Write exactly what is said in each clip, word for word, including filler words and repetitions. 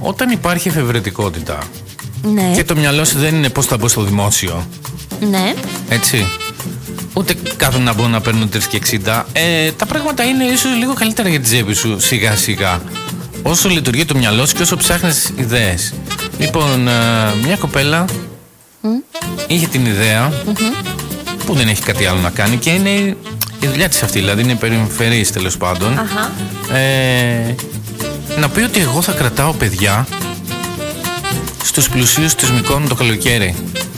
όταν υπάρχει εφευρετικότητα, ναι, και το μυαλό σου δεν είναι πώς θα μπω στο δημόσιο, ναι, έτσι, ούτε κάθομαι να μπω να παίρνω τρία και εξήντα, ε, τα πράγματα είναι ίσως λίγο καλύτερα για τη τσέπη σου σιγά σιγά, όσο λειτουργεί το μυαλό σου και όσο ψάχνεις ιδέες. Λοιπόν, ε, μια κοπέλα mm. είχε την ιδέα mm-hmm. που δεν έχει κάτι άλλο να κάνει και είναι η δουλειά της αυτή, δηλαδή είναι περιφερής τέλος πάντων, uh-huh. ε, να πει ότι εγώ θα κρατάω παιδιά στους πλουσίους της Μυκόνου το καλοκαίρι.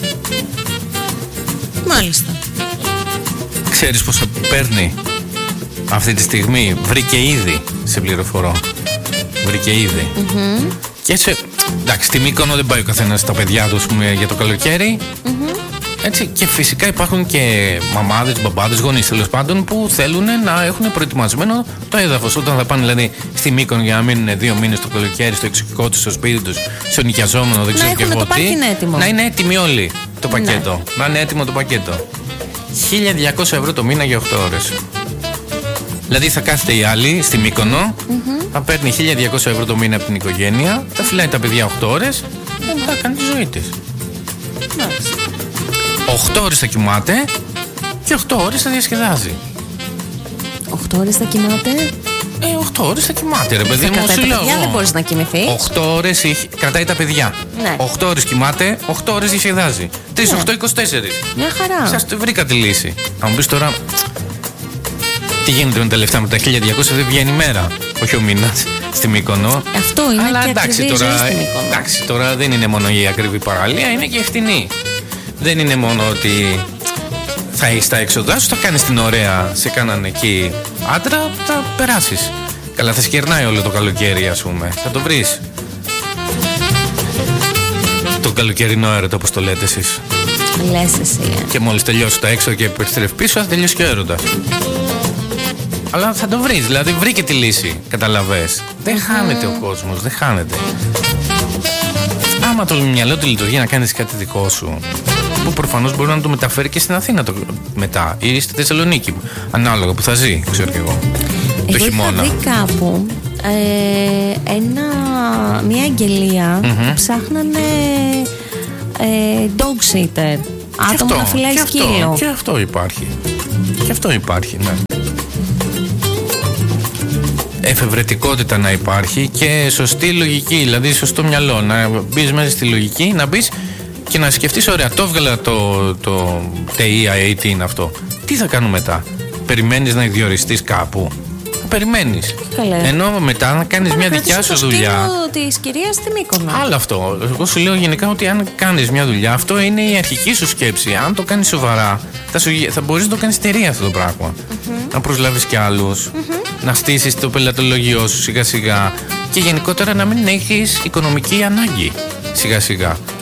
Μάλιστα. Ξέρεις πόσο παίρνει αυτή τη στιγμή? Βρήκε ήδη, σε πληροφορώ. Βρήκε ήδη. Mm-hmm. Και έτσι, εντάξει, στη Μύκονο δεν πάει ο καθένας τα παιδιά του, πούμε, για το καλοκαίρι. Mm-hmm. Έτσι, και φυσικά υπάρχουν και μαμάδες, μπαμπάδες, γονείς τέλος πάντων που θέλουν να έχουν προετοιμασμένο το έδαφος. Όταν θα πάνε δηλαδή στη Μύκονο για να μείνουν δύο μήνες το καλοκαίρι στο εξοχικό τους, στο σπίτι τους, στο νοικιαζόμενο, δεν ξέρω και εγώ τι. Να είναι έτοιμοι όλοι το πακέτο. Ναι. Να είναι έτοιμο το πακέτο. χίλια διακόσια ευρώ το μήνα για οκτώ ώρες. Δηλαδή θα κάθεται η άλλη στη Μύκονο, mm-hmm. θα παίρνει χίλια διακόσια ευρώ το μήνα από την οικογένεια, θα φυλάει τα παιδιά οκτώ ώρες και μετά κάνει τη ζωή της. Μάλιστα. οκτώ ώρες θα κοιμάται και οκτώ ώρες θα διασκεδάζει. οκτώ ώρες θα κοιμάται. Ε, οκτώ ώρες θα κοιμάται, ρε παιδί μου. Σου λέω. Δεν μπορείς να κοιμηθείς. οκτώ ώρες είχε... κρατάει τα παιδιά. Ναι. οκτώ ώρες κοιμάται, οκτώ ώρες διασκεδάζει. τρεις, οκτώ, είκοσι τέσσερα. Μια χαρά. Σας βρήκα τη λύση. Θα μου πεις τώρα, τι γίνεται με τα λεφτά, με τα χίλια διακόσια δεν βγαίνει η μέρα, όχι ο μήνας στη Μύκονο. Αυτό είναι. Αλλά και εντάξει τώρα, στη Μύκονο. Εντάξει τώρα δεν είναι μόνο η ακριβή παραλία, είναι και ευθυνή. Δεν είναι μόνο ότι θα έχεις τα έξοδά σου, θα κάνεις την ωραία σε κάναν εκεί άντρα, θα περάσεις. Καλά, θα σκερνάει όλο το καλοκαίρι, ας πούμε. Θα το βρεις. Το καλοκαιρινό έρωτα, όπως το λέτε εσείς. Λες εσύ. Ε. Και μόλις τελειώσει τα έξω και επιστρέφει πίσω, θα τελειώσει και ο έρωτας. Αλλά θα το βρεις, δηλαδή βρήκε τη λύση, καταλαβες. Δεν mm. χάνεται ο κόσμος, δεν χάνεται. Άμα το μυαλό του λειτουργεί να κάνεις κάτι δικό σου, που προφανώς μπορεί να το μεταφέρει και στην Αθήνα το, μετά ή στη Θεσσαλονίκη, ανάλογα που θα ζει, ξέρω και εγώ, το εγώ χειμώνα. Εγώ είχα δει κάπου ε, ένα, μια αγγελία mm-hmm. που ψάχνανε ε, dog sitter, άτομο να φυλάει σκύλο. Και αυτό υπάρχει. Και αυτό υπάρχει, ναι. Εφευρετικότητα να υπάρχει και σωστή λογική, δηλαδή σωστό μυαλό. Να μπεις μέσα στη λογική, να μπεις και να σκεφτείς, ωραία, το έβγαλα το, το τι άι έι, τι είναι αυτό. Τι θα κάνω μετά? Περιμένεις να διοριστείς κάπου? Περιμένεις. Καλέ. Ενώ μετά να κάνεις μια δικιά σου δουλειά. Της κυρίας στη Μύκονο. Άλλο αυτό. Εγώ σου λέω γενικά ότι αν κάνεις μια δουλειά, αυτό είναι η αρχική σου σκέψη. Αν το κάνεις σοβαρά, θα, σου, θα μπορείς να το κάνεις εταιρεία αυτό το πράγμα. Mm-hmm. Να προσλάβεις κι άλλους, mm-hmm. να στήσεις το πελατολογιό σου σιγά σιγά και γενικότερα να μην έχεις οικονομική ανάγκη σιγά σιγά.